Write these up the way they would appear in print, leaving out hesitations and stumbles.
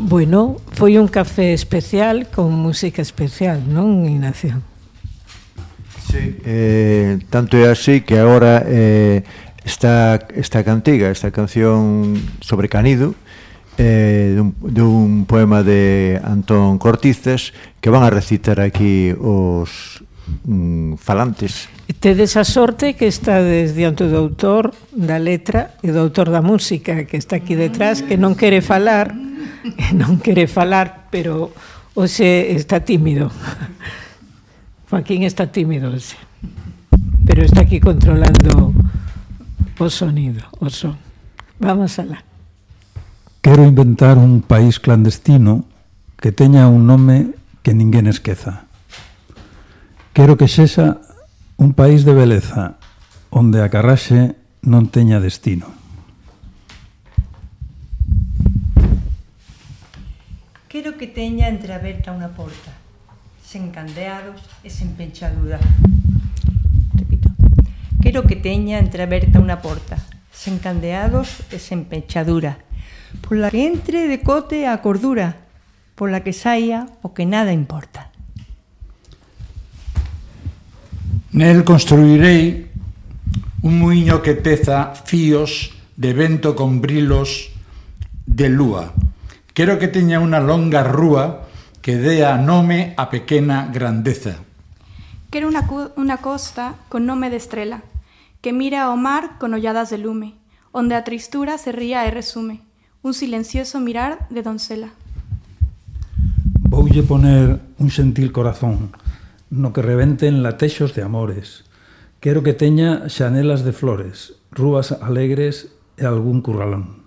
Bueno, foi un café especial con música especial, non, Ignacio? Sí, tanto é así que agora esta cantiga, esta canción sobre Canido, dun poema de Antón Cortizas, que van a recitar aquí os falantes. Tedes a sorte que estades diante do autor da letra e do autor da música, que está aquí detrás, que non quere falar, pero hoxe está tímido. Joaquín está tímido hoxe, pero está aquí controlando o sonido, o son. Vamos alá. Quero inventar un país clandestino que teña un nome que ninguén esqueza. Quero que sexa un país de beleza onde a carraxe non teña destino. Quero que teña entreaberta unha porta, sen candeados e sen pechadura. Repito. Quero que teña entreaberta unha porta, sen candeados e sen pechadura, pola que entre de cote a cordura, pola que saia o que nada importa. Nel construirei un muiño que teza fíos de vento con brilos de lúa. Quero que teña unha longa rúa que dea nome a pequena grandeza. Quero unha costa con nome de estrela, que mira ao mar con olladas de lume, onde a tristura se ría e resume, un silencioso mirar de doncela. Voulle poner un xentil corazón, no que rebenten latexos de amores. Quero que teña xanelas de flores, rúas alegres e algún curralón.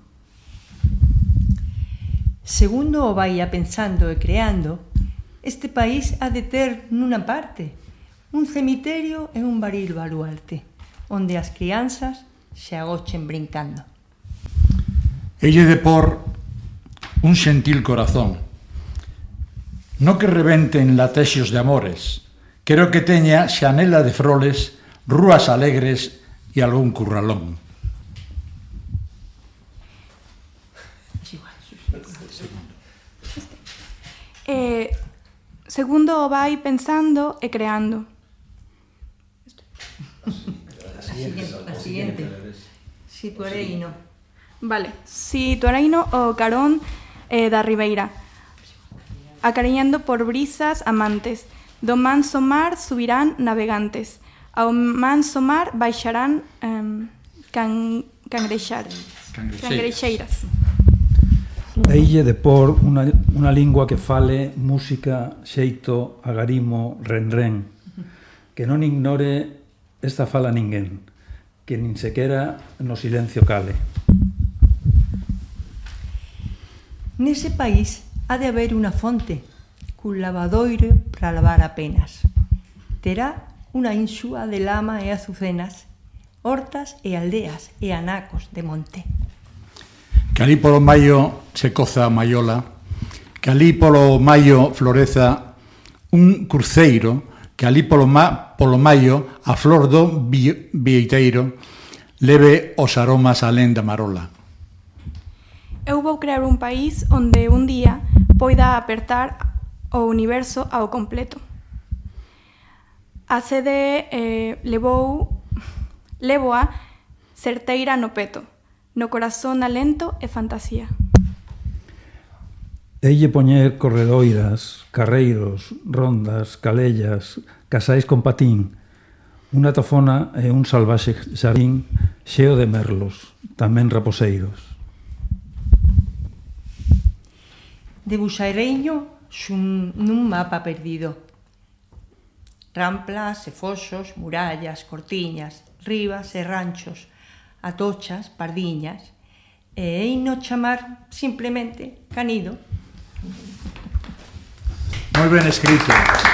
Segundo o vai pensando e creando, este país ha de ter nunha parte un cemiterio e un baril baluarte, onde as crianzas se agochen brincando. Elle de por un xentil corazón, no que rebenten latexos de amores. Quero que teña xanela de flores, rúas alegres e algún curralón. Segundo o vai pensando e creando. A siguiente. Situareino. Vale, situareino o carón da ribeira, acariñando por brisas amantes. Do manso mar subirán navegantes, ao manso mar baixarán cangrexeiras. Deille de por unha lingua que fale música, xeito, agarimo, renren, que non ignore esta fala ninguén, que nin sequera no silencio cale. Nese país ha de haber unha fonte, cun lavadoiro para lavar apenas. Terá unha insúa de lama e azucenas, hortas e aldeas e anacos de monte. Que alí polo maio se coza a maiola, que alí polo maio floreza un cruceiro, que alí polo maio a flor do vieiteiro leve os aromas alén da marola. Eu vou crear un país onde un día poida apertar o universo ao completo. A sede levoa certeira no peto, no corazón alento e fantasía. Deille poñer corredoiras, carreiros, rondas, calellas, casais con patín, unha tofona e un salvaxe xardín xeo de merlos, tamén raposeiros. Debuxareiño nun mapa perdido. Ramplas e foxos, murallas, cortiñas, ribas e ranchos, atochas, pardiñas, e eino chamar simplemente Canido. Moi ben escrito.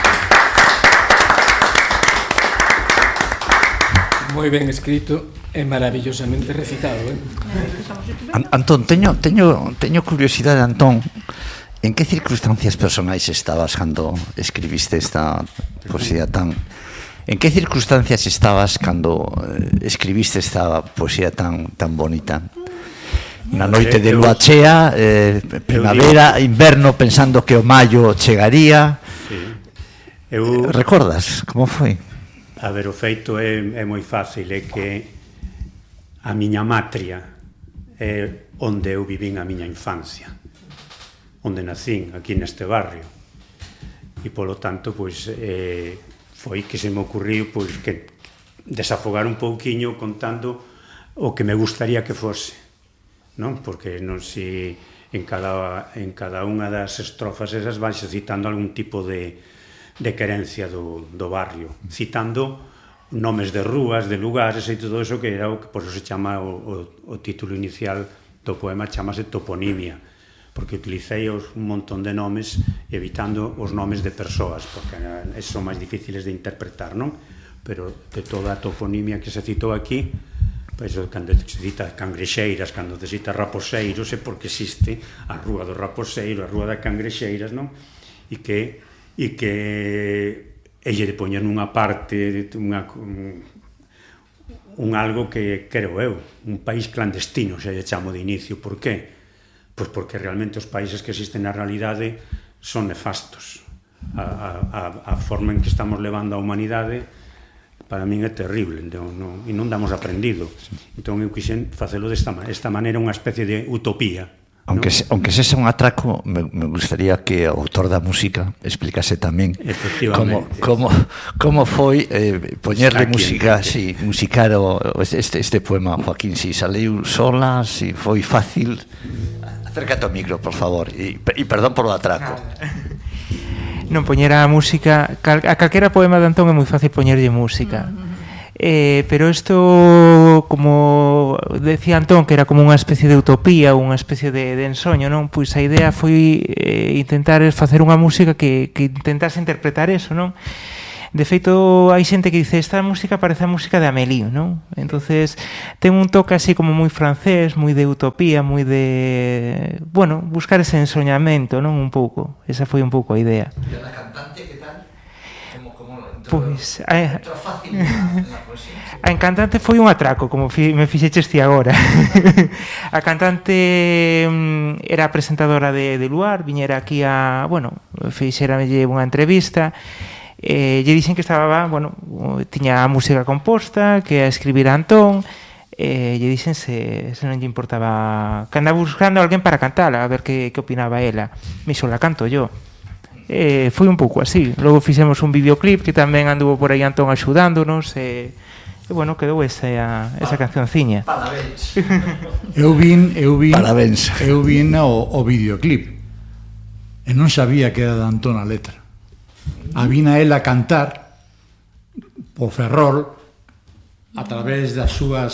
Moi ben escrito e maravillosamente recitado, Antón, teño curiosidade, Antón. En que circunstancias personais estabas cando escribiste esta poesía tan... En que circunstancias estabas cando escribiste esta poesía tan bonita? Na noite de lúa chea, primavera, inverno, pensando que o maio chegaría. Recordas como foi? A ver, o feito é moi fácil, é que a miña matria é onde eu vivín a miña infancia, onde nacín, aquí neste barrio, e polo tanto, pois, foi que se me ocurriu, pois, que desafogar un pouquiño contando o que me gustaría que fose, non? Porque non si en cada unha das estrofas esas vais citando algún tipo de querencia do barrio, citando nomes de rúas, de lugares e todo eso, que era o que por eso se chama o título inicial do poema, chamase toponimia, porque utilicei un montón de nomes evitando os nomes de persoas, porque son máis difíciles de interpretar, non? Pero de toda a toponimia que se citou aquí, pois cando se cita Cangrexeiras, cando se cita Raposeiros, é porque existe a Rúa do Raposeiro, a Rúa das Cangrexeiras, non? E que lle de poñer nunha parte un algo que creo eu, un país clandestino, se lle chamo de inicio. Por qué? Pois porque realmente os países que existen na realidade son nefastos. A forma en que estamos levando a humanidade para min é terrible, e non damos aprendido. Entón eu quixen facelo desta maneira, unha especie de utopía. Aunque sexa un atraco, me gustaría que o autor da música explicase tamén como foi poñerle música, musicar este poema, Joaquín. Si saleiu sola, si foi fácil. Acércate ao micro, por favor, e perdón por o atraco. Non, poñer a música, a calquera poema de Antón é moi fácil poñerlle música. Pero isto, como decía Antón, que era como unha especie de utopía, unha especie de ensoño, non? Pois a idea foi intentar facer unha música que intentase interpretar eso, non? De feito, hai xente que dice esta música parece a música de Amélie, non? Entonces, ten un toque así como moi francés, moi de utopía, moi de... Bueno, buscar ese ensoñamento, non? Un pouco. Esa foi un pouco a idea. E a cantante, que tal? Pois, a cantante foi un atraco, como me fixeches ti agora. A cantante era presentadora de Luar, viñera aquí fixeramelle unha entrevista, lle dixen que estaba, tiña a música composta, que a escribir a Antón, lle dixen se non lle importaba, que andaba buscando alguén para cantala, a ver que opinaba ela. Me la canto yo. Foi un pouco así. Logo fixemos un videoclip que tamén anduvo por aí Antón axudándonos, e quedou esa cancionciña. Parabéns. Eu vin Parabéns. Eu vin o videoclip e non sabía que era de Antón a letra. A vin a ela cantar o Ferrol a través dos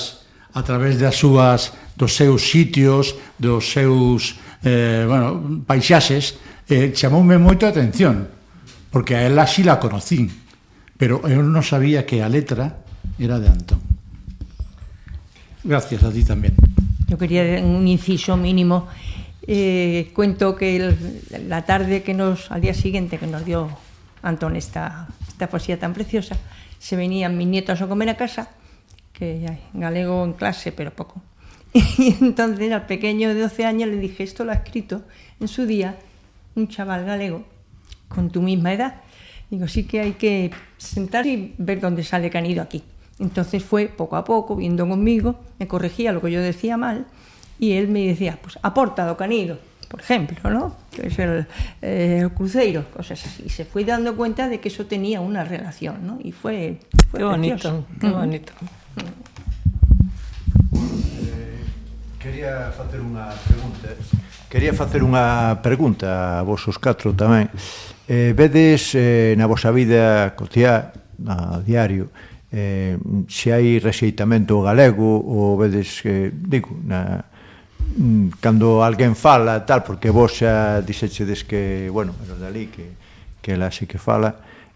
seus sitios, dos seus paisaxes. Chamoume moito a atención, porque a ela sí la conocín, pero eu non sabía que a letra era de Antón. Gracias a ti tamén. Yo quería un inciso mínimo. Cuento que la tarde al día siguiente que nos dio Antón esta poesía tan preciosa, se venían mis nietos a comer a casa, que hay galego en clase, pero poco. Y entonces al pequeño de 12 años le dije, esto lo ha escrito en su día un chaval galego con tu misma edad. Digo, sí que hay que sentar y ver dónde sale que han ido aquí. Entonces fue poco a poco, viendo conmigo, me corregía lo que yo decía mal, y él me decía, pues aporta do canido, por ejemplo, ¿no? Que es el cruceiro, cosas así. Y se fue dando cuenta de que eso tenía una relación, ¿no? Y fue qué bonito, qué bonito. Quería facer unha pregunta a vos os catro tamén. Vedes na vosa vida cotiá, a diario, se hai rexeitamento galego, ou vedes que, cando alguén fala tal, porque vos xa dixechedes que, era dali que ela sí que fala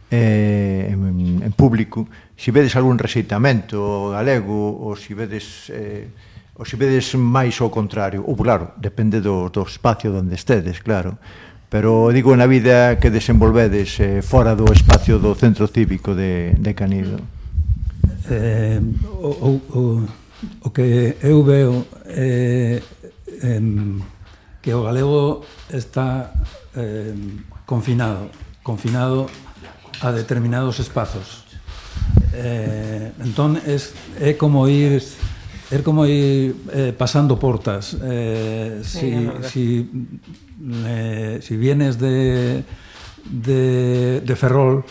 en público, se vedes algún rexeitamento galego, ou se vedes máis ao contrario, ou claro, depende do espacio onde estedes, claro, pero digo na vida que desenvolvedes fora do espacio do centro cívico de Canido. O que eu veo que o galego está confinado a determinados espazos. Entón é como ir pasando portas. Si vienes de Ferrol,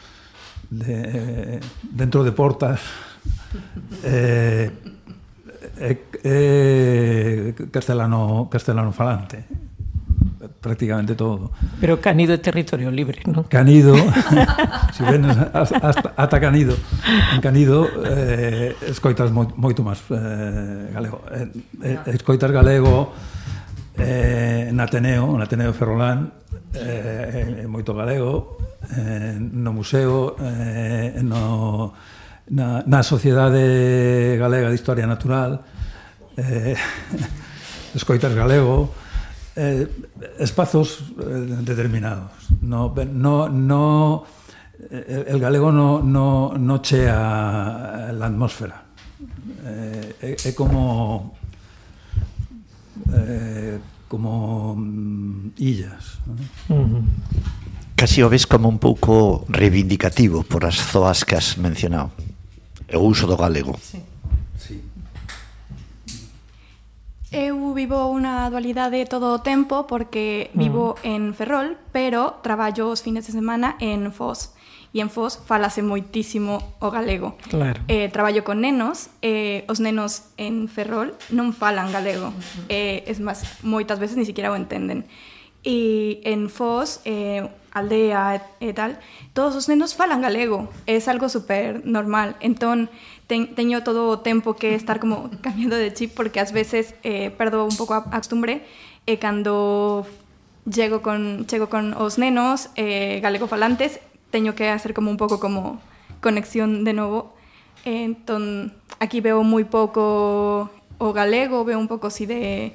dentro de portas, castelano falante, prácticamente todo. Pero Canido é territorio libre, non? Canido, si venes ata Canido, en Canido escoitas moito máis galego. Escoitas galego na Ateneo Ferrolán, moito galego, no museo, na Sociedade Galega de Historia Natural, escoitas galego, espazos determinados. El galego no chea la atmósfera. É como illas. Casi o ves como un pouco reivindicativo por as zoas que has mencionado. O uso do galego. Sí. Eu vivo unha dualidade todo o tempo porque vivo en Ferrol, pero traballo os fines de semana en Foz. E en Foz falase moitísimo o galego. Claro. Traballo con nenos, os nenos en Ferrol non falan galego. Es máis, moitas veces ni siquiera o entenden. E en Foz, aldea e tal, todos os nenos falan galego. É algo super normal. Entón, teño todo o tempo que estar como cambiando de chip porque ás veces perdo un pouco a costumbre e cando chego con os nenos galego falantes teño que hacer como un pouco como conexión de novo. Entón, aquí veo moi pouco o galego, veo un pouco así de